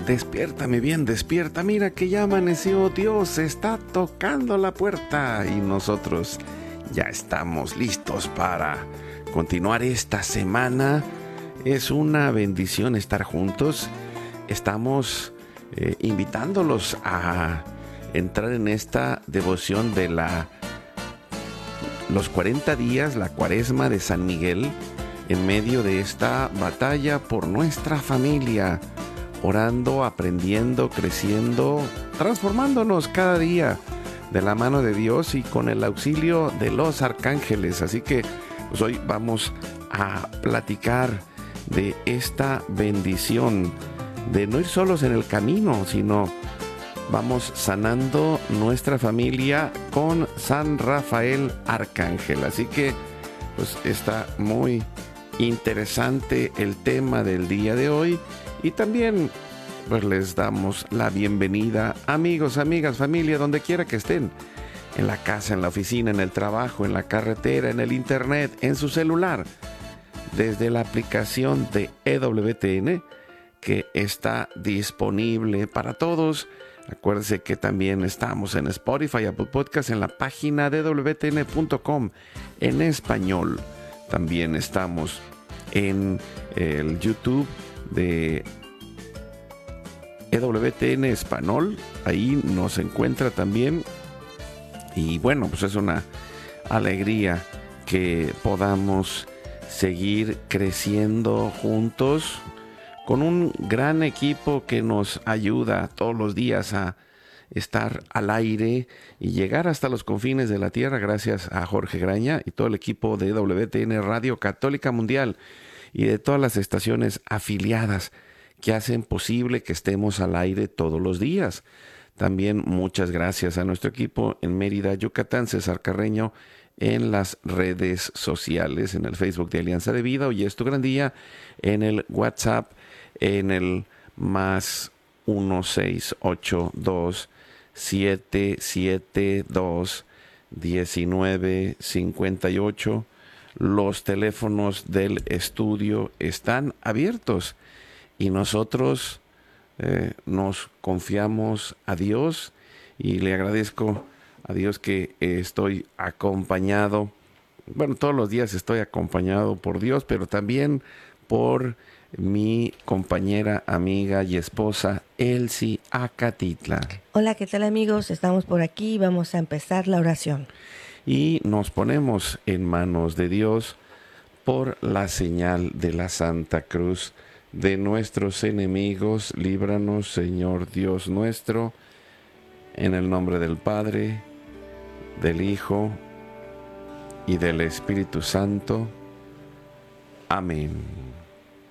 Despiértame bien, despierta, mira que ya amaneció, Dios está tocando la puerta y nosotros ya estamos listos para continuar esta semana. Es una bendición estar juntos. Estamos invitándolos a entrar en esta devoción de los 40 días, la Cuaresma de San Miguel, en medio de esta batalla por nuestra familia, orando, aprendiendo, creciendo, transformándonos cada día de la mano de Dios y con el auxilio de los arcángeles. Así que pues hoy vamos a platicar de esta bendición de no ir solos en el camino, sino vamos sanando nuestra familia con San Rafael Arcángel. Así que pues está muy interesante el tema del día de hoy. Y también pues les damos la bienvenida, amigos, amigas, familia, donde quiera que estén, en la casa, en la oficina, en el trabajo, en la carretera, en el internet, en su celular, desde la aplicación de EWTN, que está disponible para todos. Acuérdense que también estamos en Spotify, Apple Podcast, en la página de EWTN.com en español. También estamos en el YouTube de EWTN Español, ahí nos encuentra también. Y bueno, pues es una alegría que podamos seguir creciendo juntos con un gran equipo que nos ayuda todos los días a estar al aire y llegar hasta los confines de la tierra, gracias a Jorge Graña y todo el equipo de EWTN Radio Católica Mundial y de todas las estaciones afiliadas que hacen posible que estemos al aire todos los días. También muchas gracias a nuestro equipo en Mérida, Yucatán, César Carreño, en las redes sociales, en el Facebook de Alianza de Vida, Hoy es tu gran día, en el WhatsApp, en el más 16827721958. Los teléfonos del estudio están abiertos y nosotros nos confiamos a Dios y le agradezco a Dios que estoy acompañado. Bueno, todos los días estoy acompañado por Dios, pero también por mi compañera, amiga y esposa, Elsie Acatitla. Hola, ¿qué tal, amigos? Estamos por aquí y vamos a empezar la oración. Y nos ponemos en manos de Dios por la señal de la Santa Cruz de nuestros enemigos. Líbranos, Señor Dios nuestro, en el nombre del Padre, del Hijo y del Espíritu Santo. Amén.